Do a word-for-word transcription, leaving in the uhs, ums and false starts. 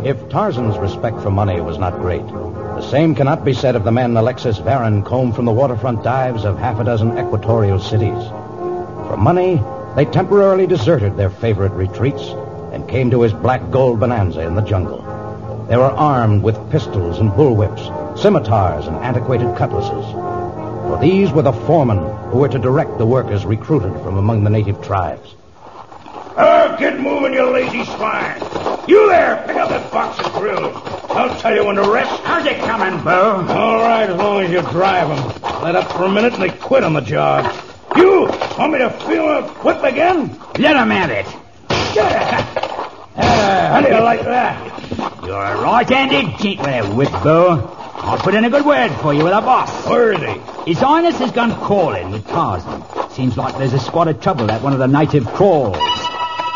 If Tarzan's respect for money was not great, the same cannot be said of the men Alexis Varon combed from the waterfront dives of half a dozen equatorial cities. For money, they temporarily deserted their favorite retreats and came to his black gold bonanza in the jungle. They were armed with pistols and bullwhips, scimitars and antiquated cutlasses. For these were the foremen who were to direct the workers recruited from among the native tribes. Oh, get moving, you lazy swine. You there, pick up that box of grills. I'll tell you when to rest. How's it coming, Bo? All right, as long as you drive them. Let up for a minute and they quit on the job. You, want me to feel a whip again? Let him at it. uh, how do you like that? You're a right-handed gent with a whip, Bo. I'll put in a good word for you with our boss. Where is he? His Highness has gone calling with Tarzan. Seems like there's a squad of trouble at one of the native kraals.